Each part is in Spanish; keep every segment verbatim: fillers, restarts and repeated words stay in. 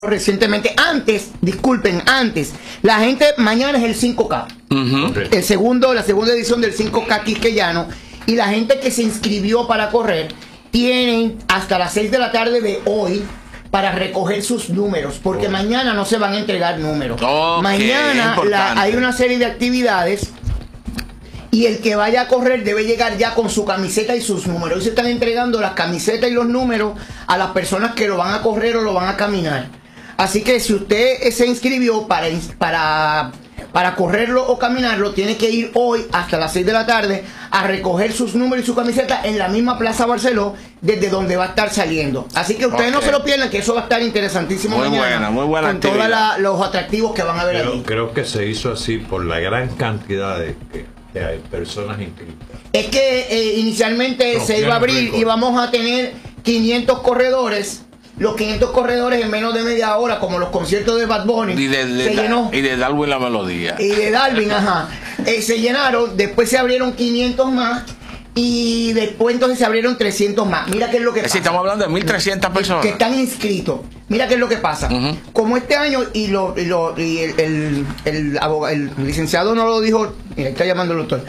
recientemente, antes, disculpen, antes, la gente, mañana es el cinco K, uh-huh. el segundo, la segunda edición del cinco K quisqueyano, y la gente que se inscribió para correr, tienen hasta las seis de la tarde de hoy para recoger sus números, porque oh. mañana no se van a entregar números. Okay, mañana la, hay una serie de actividades y el que vaya a correr debe llegar ya con su camiseta y sus números. Hoy se están entregando las camisetas y los números a las personas que lo van a correr o lo van a caminar. Así que si usted se inscribió para, para, para correrlo o caminarlo, tiene que ir hoy hasta las seis de la tarde a recoger sus números y su camiseta en la misma Plaza Barceló, desde donde va a estar saliendo. Así que ustedes okay. no se lo pierdan, que eso va a estar interesantísimo muy mañana. Buena, muy buena con todos los atractivos que van a ver creo, ahí. Creo que se hizo así por la gran cantidad de, de personas inscritas. Es que eh, inicialmente no, se iba a abrir y vamos a tener quinientos corredores. Los quinientos corredores en menos de media hora, como los conciertos de Bad Bunny, y de, de, se llenó. Y de Darwin la melodía. Y de Darwin, ajá. Eh, se llenaron, después se abrieron quinientos más, y después entonces se abrieron trescientos más. Mira qué es lo que es pasa. Si estamos hablando de mil trescientas personas. Que, que están inscritos. Mira qué es lo que pasa. Uh-huh. Como este año, y, lo, y, lo, y el, el, el, abogado, el licenciado no lo dijo, mira, está llamando el doctor.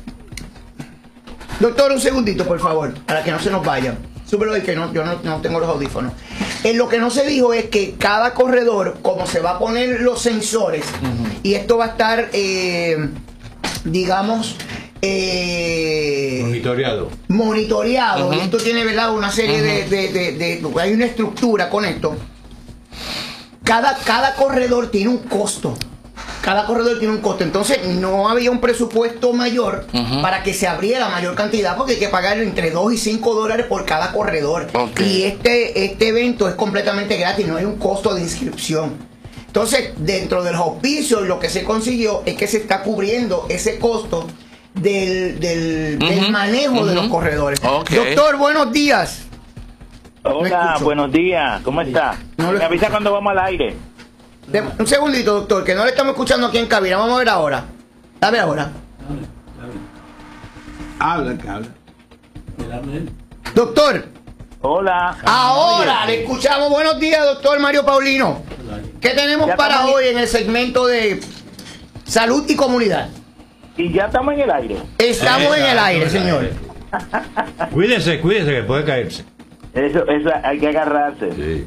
Doctor, un segundito, por favor, para que no se nos vaya. Súbelo ahí, que no, yo no, no tengo los audífonos. En lo que no se dijo es que cada corredor, como se va a poner los sensores, uh-huh. y esto va a estar, eh, digamos, eh, monitoreado. Monitoreado. Uh-huh. Y esto tiene, ¿verdad?, una serie uh-huh. de, de, de, de, de... Hay una estructura con esto. Cada, cada corredor tiene un costo. Cada corredor tiene un costo. Entonces no había un presupuesto mayor uh-huh. para que se abriera mayor cantidad, porque hay que pagar entre dos y cinco dólares por cada corredor. Okay. Y este, este evento es completamente gratis, no hay un costo de inscripción. Entonces, dentro de los auspicios, lo que se consiguió es que se está cubriendo ese costo del, del, uh-huh. del manejo uh-huh. de los corredores. Okay. Doctor, buenos días. Hola, buenos días. ¿Cómo está? No Me avisa cuando vamos al aire. De, un segundito, doctor, que no le estamos escuchando aquí en cabina. Vamos a ver ahora. A ver ahora. Habla, que habla. Doctor. Hola. Ahora le escuchamos. Buenos días, doctor Mario Paulino. ¿Qué tenemos ya para hoy en el segmento de salud y comunidad? Y ya estamos en el aire. Estamos eh, en el aire, señor. Cuídese, cuídese, que puede caerse. Eso, eso hay que agarrarse. Sí.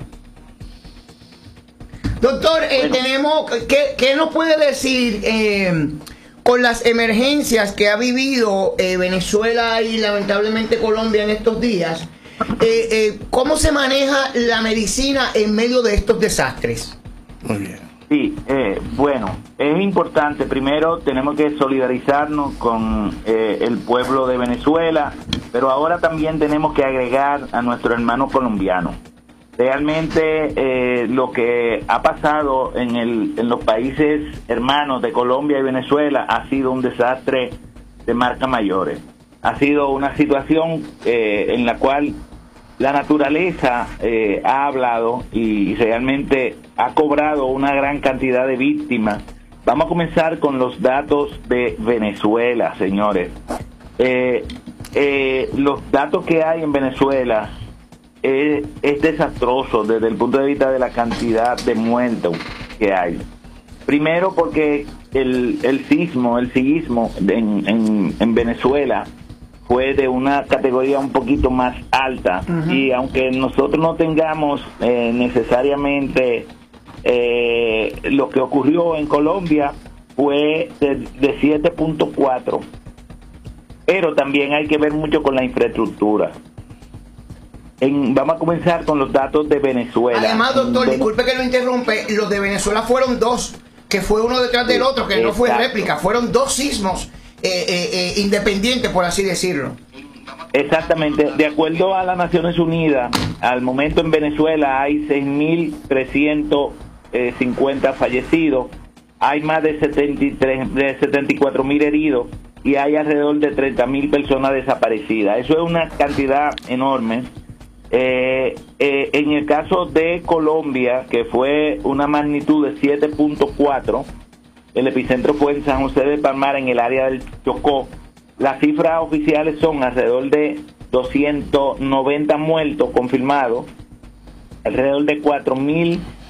Doctor, eh, bueno. tenemos, ¿qué, ¿qué nos puede decir eh, con las emergencias que ha vivido eh, Venezuela y lamentablemente Colombia en estos días? Eh, eh, ¿Cómo se maneja la medicina en medio de estos desastres? Muy bien. Sí, eh, bueno, es importante. Primero tenemos que solidarizarnos con eh, el pueblo de Venezuela, pero ahora también tenemos que agregar a nuestro hermano colombiano. Realmente eh, lo que ha pasado en, el, en los países hermanos de Colombia y Venezuela ha sido un desastre de marca mayores. Ha sido una situación eh, en la cual la naturaleza eh, ha hablado y, y realmente ha cobrado una gran cantidad de víctimas. Vamos a comenzar con los datos de Venezuela, señores. Eh, eh, los datos que hay en Venezuela Es, es desastroso desde el punto de vista de la cantidad de muertos que hay. Primero porque el, el sismo, el sismo en, en, en Venezuela fue de una categoría un poquito más alta. Uh-huh. Y aunque nosotros no tengamos eh, necesariamente eh, lo que ocurrió en Colombia fue de, de siete punto cuatro, pero también hay que ver mucho con la infraestructura. En, vamos a comenzar con los datos de Venezuela. Además, doctor, disculpe que lo interrumpe, los de Venezuela fueron dos, que fue uno detrás del otro, que Exacto. no fue réplica, fueron dos sismos eh, eh, eh, independientes, por así decirlo. Exactamente, de acuerdo a las Naciones Unidas, al momento en Venezuela hay seis mil trescientos cincuenta fallecidos, hay más de setenta y tres, de setenta y cuatro mil heridos y hay alrededor de treinta mil personas desaparecidas. Eso es una cantidad enorme. Eh, eh, en el caso de Colombia, que fue una magnitud de siete punto cuatro, el epicentro fue en San José de Palmar, en el área del Chocó. Las cifras oficiales son alrededor de doscientos noventa muertos confirmados, alrededor de cuatro mil